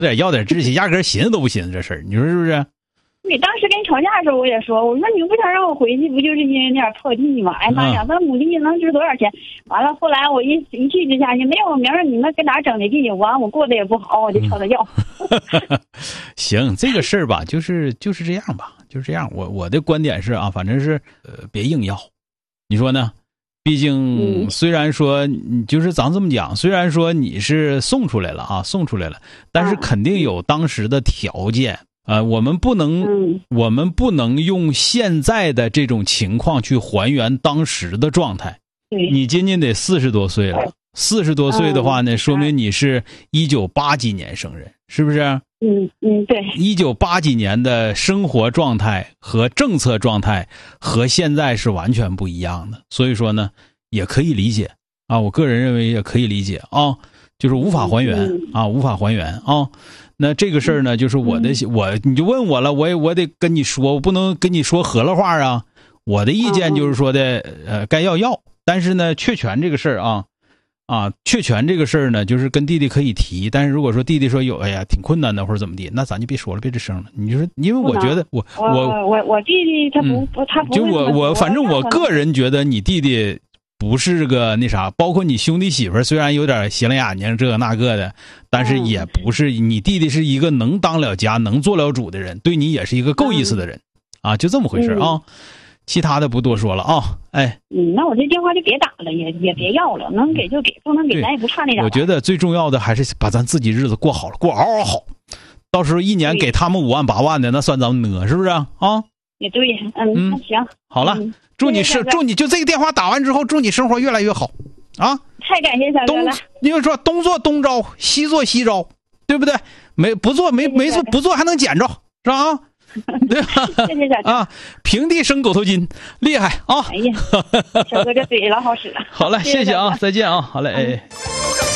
要点志气，压根寻思都不寻思这事儿，你说是不是？ 对，当时跟吵架的时候我也说，我说你不想让我回去，不就是因为那点破地吗？哎妈呀，2、3亩地能值多少钱？完了，后来我一气之下，也没有明儿你们跟哪整的地，完我过得也不好，我就吵他要。 行，这个事儿吧，就是这样吧，就是这样。我的观点是啊，反正是别硬要，你说呢？毕竟虽然说就是咱这么讲，虽然说你是送出来了啊，送出来了，但是肯定有当时的条件。我们不能用现在的这种情况去还原当时的状态。你今年得40多岁了，40多岁的话呢，说明你是1980几年生人，是不是？ 对。 1980几年的生活状态和政策状态和现在是完全不一样的，所以说呢，也可以理解啊。我个人认为也可以理解啊，就是无法还原啊，无法还原啊。那这个事儿呢，就是你就问我了，我得跟你说，我不能跟你说合了话啊。我的意见就是说的，该要，但是呢，确权这个事儿确权这个事儿呢，就是跟弟弟可以提，但是如果说弟弟说哎呀挺困难的或者怎么地，那咱就别说了，别吱声了。你就说，因为我觉得我弟弟他不就我反正我个人觉得你弟弟不是个那啥，包括你兄弟媳妇虽然有点斜了眼睛这个那个的，但是也不是，你弟弟是一个能当了家能做了主的人，对你也是一个够意思的人啊，就这么回事啊。其他的不多说了啊。 那我这电话就别打了，也别要了，能给就给，不能给咱也不差那点。 我觉得最重要的还是把咱自己日子过好了，过嗷嗷好，到时候一年给他们5万8万的，那算咱们呢，是不是啊？ 也对，那行， 好了，祝你就这个电话打完之后，祝你生活越来越好啊！ 太感谢小哥了。 因为说东做东招，西做西招，对不对？不做还能捡着，是吧？对吧？ 谢谢小哥啊！平地生狗头金，厉害啊！ 哎呀，小哥这嘴老好使了。 好嘞，谢谢啊，再见啊，好嘞，